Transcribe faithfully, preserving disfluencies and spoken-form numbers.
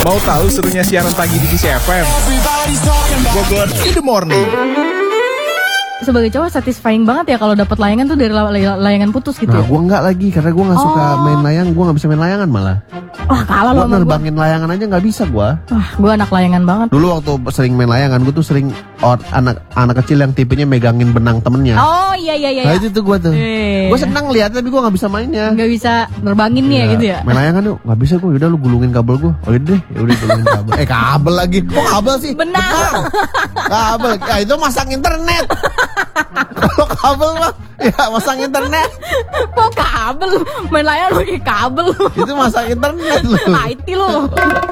Mau tahu serunya siaran pagi di Kisi F M? Bogor in the morning. Sebagai cowok satisfying banget ya kalau dapat layangan tuh dari layangan putus gitu. Nah, ya? gue nggak lagi karena gue nggak suka Oh. main layang, gue nggak bisa main layangan malah. Wah kalah Gue loh sama gue. nerbangin layangan aja nggak bisa gue. Wah gue anak layangan banget. Dulu waktu sering main layangan, gue tuh sering or, anak anak kecil yang tipenya megangin benang temennya. Oh iya iya iya. Nah itu tuh gue tuh. Eh. Gue senang lihat tapi gue nggak bisa mainnya. Nggak bisa nerbangin nih ya gitu ya. Main layangan tuh nggak bisa gue. Udah lu gulungin kabel gue. Oh yaudah deh, ya udah gulungin kabel. Eh kabel lagi. Kok kabel sih? Benang. Kabel. Ya itu masang internet. Kalau kabel mah ya masang internet. Kok kabel? Main layangan pakai kabel. Itu masang internet lu. I T lu.